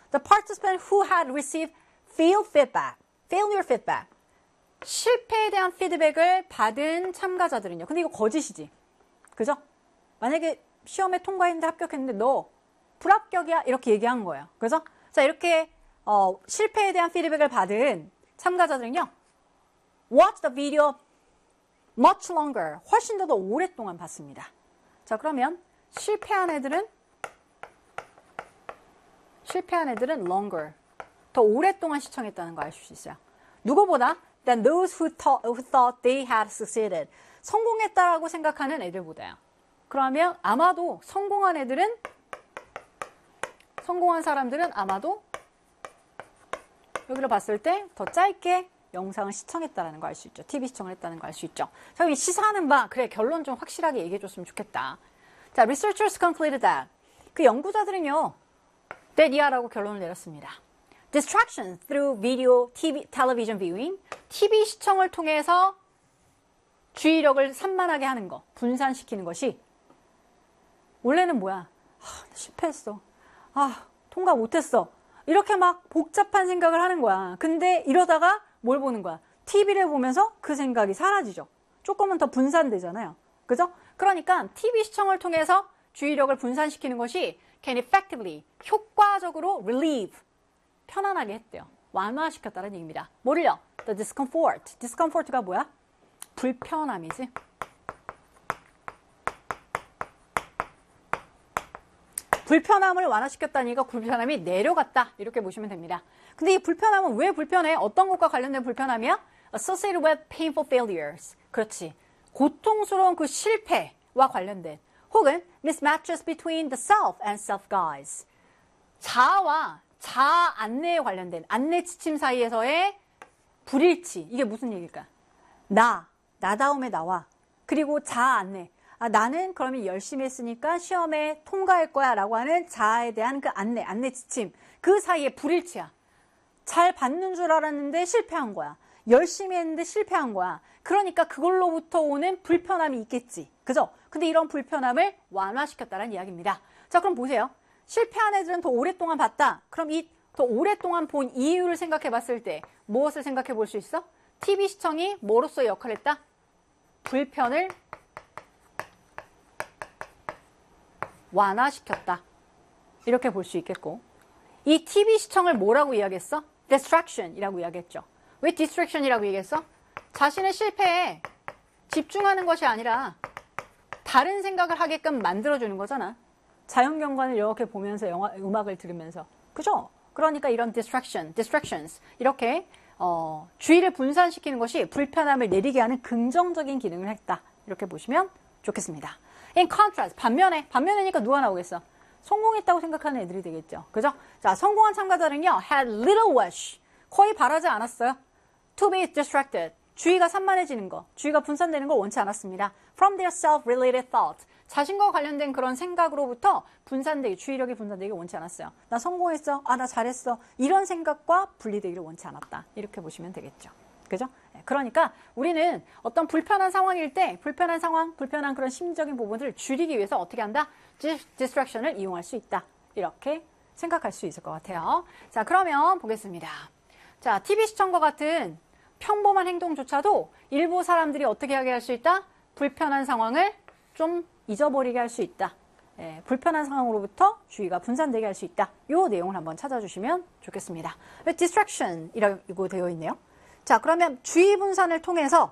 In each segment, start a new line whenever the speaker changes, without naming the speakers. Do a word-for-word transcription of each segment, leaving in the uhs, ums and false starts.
The participant who had received failed feedback, failure feedback. 실패에 대한 피드백을 받은 참가자들은요. 근데 이거 거짓이지. 그죠? 만약에 시험에 통과했는데 합격했는데 너 불합격이야 이렇게 얘기한 거예요. 그죠? 자, 이렇게 어, 실패에 대한 피드백을 받은 참가자들은요. Watch the video much longer. 훨씬 더, 더 오랫동안 봤습니다. 자, 그러면 실패한 애들은 실패한 애들은 longer. 더 오랫동안 시청했다는 거 알 수 있어요. 누구보다 than those who thought, who thought they had succeeded. 성공했다라고 생각하는 애들보다요. 그러면 아마도 성공한 애들은 성공한 사람들은 아마도 여기를 봤을 때 더 짧게 영상을 시청했다는 거 알 수 있죠. 티비 시청을 했다는 거 알 수 있죠. 자, 여기 시사하는 바, 그래, 결론 좀 확실하게 얘기해 줬으면 좋겠다. 자, researchers concluded that. 그 연구자들은요, that이야라고 결론을 내렸습니다. Distraction through video, TV, television viewing. 티비 시청을 통해서 주의력을 산만하게 하는 거, 분산시키는 것이 원래는 뭐야? 아, 실패했어. 아, 통과 못했어. 이렇게 막 복잡한 생각을 하는 거야. 근데 이러다가 뭘 보는 거야? 티비를 보면서 그 생각이 사라지죠. 조금은 더 분산되잖아요. 그죠? 그러니까 티비 시청을 통해서 주의력을 분산시키는 것이 can effectively, 효과적으로 relieve, 편안하게 했대요. 완화시켰다는 얘기입니다. 뭐를요? The discomfort. discomfort가 뭐야? 불편함이지. 불편함을 완화시켰다는 얘기가 불편함이 내려갔다. 이렇게 보시면 됩니다. 근데 이 불편함은 왜 불편해? 어떤 것과 관련된 불편함이야? Associated with painful failures. 그렇지. 고통스러운 그 실패와 관련된 혹은 mismatches between the self and self-guise. 자아와 자아 안내에 관련된 안내 지침 사이에서의 불일치. 이게 무슨 얘기일까? 나, 나다움의 나와 그리고 자아 안내. 아, 나는 그러면 열심히 했으니까 시험에 통과할 거야 라고 하는 자아에 대한 그 안내, 안내 지침. 그 사이에 불일치야. 잘 받는 줄 알았는데 실패한 거야. 열심히 했는데 실패한 거야. 그러니까 그걸로부터 오는 불편함이 있겠지. 그죠? 근데 이런 불편함을 완화시켰다는 이야기입니다. 자, 그럼 보세요. 실패한 애들은 더 오랫동안 봤다. 그럼 이 더 오랫동안 본 이유를 생각해 봤을 때 무엇을 생각해 볼 수 있어? 티비 시청이 뭐로서의 역할을 했다? 불편을 완화시켰다. 이렇게 볼 수 있겠고 이 티비 시청을 뭐라고 이야기했어? distraction이라고 이야기했죠. 왜 distraction이라고 얘기했어? 자신의 실패에 집중하는 것이 아니라 다른 생각을 하게끔 만들어주는 거잖아. 자연경관을 이렇게 보면서 영화, 음악을 들으면서. 그죠? 그러니까 이런 distraction, distractions 이렇게 어, 주의를 분산시키는 것이 불편함을 내리게 하는 긍정적인 기능을 했다. 이렇게 보시면 좋겠습니다. In contrast, 반면에, 반면에니까 누가 나오겠어? 성공했다고 생각하는 애들이 되겠죠. 그죠? 자, 성공한 참가자는요, had little wish. 거의 바라지 않았어요. To be distracted. 주의가 산만해지는 거, 주의가 분산되는 걸 원치 않았습니다. From their self-related thought. 자신과 관련된 그런 생각으로부터 분산되기, 주의력이 분산되기 원치 않았어요. 나 성공했어. 아, 나 잘했어. 이런 생각과 분리되기를 원치 않았다. 이렇게 보시면 되겠죠. 그죠? 그러니까 우리는 어떤 불편한 상황일 때 불편한 상황, 불편한 그런 심리적인 부분들을 줄이기 위해서 어떻게 한다? 디스트랙션을 이용할 수 있다. 이렇게 생각할 수 있을 것 같아요. 자, 그러면 보겠습니다. 자, 티비 시청과 같은 평범한 행동조차도 일부 사람들이 어떻게 하게 할 수 있다? 불편한 상황을 좀 잊어버리게 할 수 있다. 예, 불편한 상황으로부터 주의가 분산되게 할 수 있다. 이 내용을 한번 찾아주시면 좋겠습니다. distraction이라고 되어 있네요. 자, 그러면 주의 분산을 통해서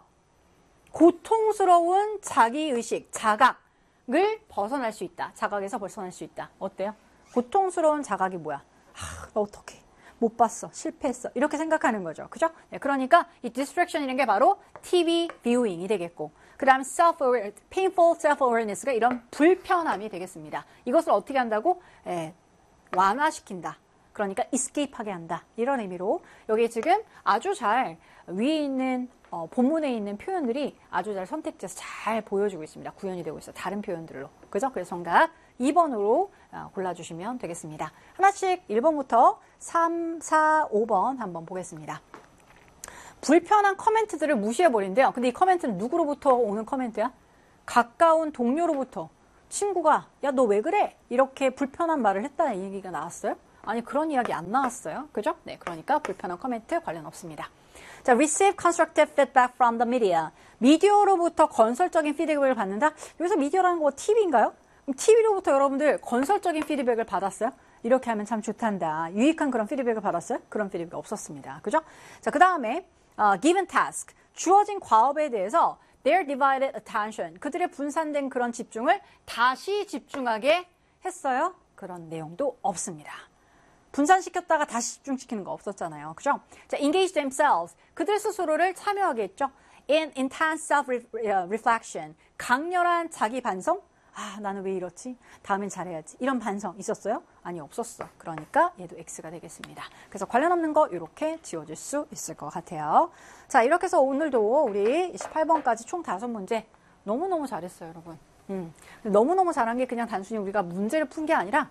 고통스러운 자기의식, 자각을 벗어날 수 있다. 자각에서 벗어날 수 있다. 어때요? 고통스러운 자각이 뭐야? 아, 나 어떡해. 못 봤어. 실패했어. 이렇게 생각하는 거죠. 그죠? 네, 그러니까 이 distraction이라는 게 바로 티비 viewing이 되겠고 그 다음 self-aware, painful self-awareness가 이런 불편함이 되겠습니다. 이것을 어떻게 한다고? 예, 완화시킨다. 그러니까 escape하게 한다. 이런 의미로 여기 지금 아주 잘 위에 있는 어, 본문에 있는 표현들이 아주 잘 선택돼서 잘 보여주고 있습니다. 구현이 되고 있어요. 다른 표현들로. 그죠? 그래서 정답 이 번으로 어, 골라주시면 되겠습니다. 하나씩 일 번부터 삼, 사, 오 번 한번 보겠습니다. 불편한 커멘트들을 무시해버린대요. 근데 이 커멘트는 누구로부터 오는 커멘트야? 가까운 동료로부터 친구가 야, 너 왜 그래? 이렇게 불편한 말을 했다는 얘기가 나왔어요. 아니 그런 이야기 안 나왔어요. 그죠? 네, 그러니까 불편한 코멘트 관련 없습니다. 자, receive constructive feedback from the media. 미디어로부터 건설적인 피드백을 받는다? 여기서 미디어라는 거 티비인가요? 티비로부터 여러분들 건설적인 피드백을 받았어요? 이렇게 하면 참 좋단다. 유익한 그런 피드백을 받았어요? 그런 피드백이 없었습니다. 그죠? 자, 그 다음에 uh, given task. 주어진 과업에 대해서 their divided attention. 그들의 분산된 그런 집중을 다시 집중하게 했어요? 그런 내용도 없습니다. 분산시켰다가 다시 집중시키는 거 없었잖아요. 그죠? 자, engage themselves. 그들 스스로를 참여하게 했죠. in intense self-reflection. 강렬한 자기 반성? 아, 나는 왜 이렇지? 다음엔 잘해야지. 이런 반성 있었어요? 아니, 없었어. 그러니까 얘도 X가 되겠습니다. 그래서 관련 없는 거 이렇게 지워질 수 있을 것 같아요. 자, 이렇게 해서 오늘도 우리 이십팔 번까지 총 다섯 문제 너무너무 잘했어요, 여러분. 음. 너무너무 잘한 게 그냥 단순히 우리가 문제를 푼 게 아니라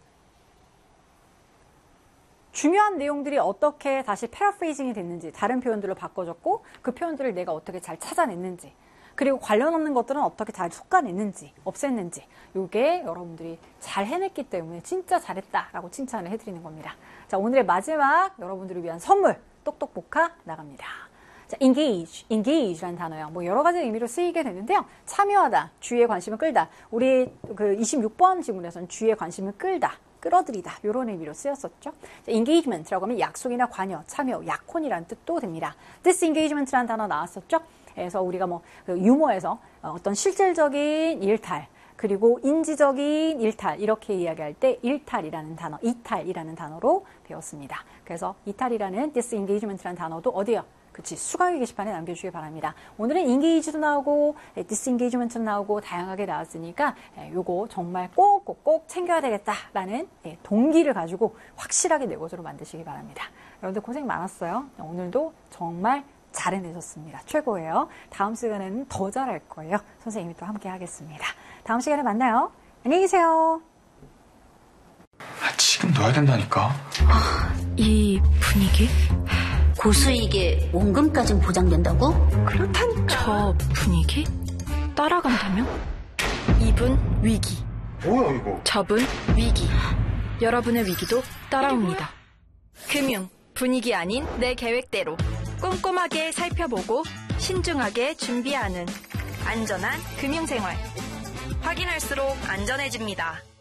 중요한 내용들이 어떻게 다시 패러프레이징이 됐는지, 다른 표현들로 바꿔줬고 그 표현들을 내가 어떻게 잘 찾아냈는지, 그리고 관련 없는 것들은 어떻게 잘 솎아냈는지, 없앴는지, 이게 여러분들이 잘 해냈기 때문에 진짜 잘했다라고 칭찬을 해드리는 겁니다. 자, 오늘의 마지막 여러분들을 위한 선물, 똑똑복화 나갑니다. 자, engage, engage라는 단어요. 뭐 여러 가지 의미로 쓰이게 되는데요. 참여하다, 주의의 관심을 끌다. 우리 그 이십육 번 지문에서는 주의의 관심을 끌다, 끌어들이다, 이런 의미로 쓰였었죠. 자, engagement라고 하면 약속이나 관여, 참여, 약혼이라는 뜻도 됩니다. disengagement라는 단어 나왔었죠. 그래서 우리가 뭐 유머에서 어떤 실질적인 일탈, 그리고 인지적인 일탈, 이렇게 이야기할 때 일탈이라는 단어, 이탈이라는 단어로 배웠습니다. 그래서 이탈이라는 disengagement라는 단어도 어디요? 그치, 수강의 게시판에 남겨주시기 바랍니다. 오늘은 engage도 나오고 disengagement도 나오고 다양하게 나왔으니까 요거 정말 꼭꼭꼭 챙겨야 되겠다라는 동기를 가지고 확실하게 내 것으로 만드시기 바랍니다. 여러분들 고생 많았어요. 오늘도 정말 잘 해내셨습니다. 최고예요. 다음 시간에는 더 잘할 거예요. 선생님이 또 함께 하겠습니다. 다음 시간에 만나요. 안녕히 계세요.
아, 지금 넣어야 된다니까.
아, 이 분위기?
고수익에 원금까지 보장된다고?
그렇다니까. 저 분위기? 따라간다면? 이분 위기.
뭐야 이거?
저분 위기. 여러분의 위기도 따라옵니다. 금융, 분위기 아닌 내 계획대로 꼼꼼하게 살펴보고 신중하게 준비하는 안전한 금융생활. 확인할수록 안전해집니다.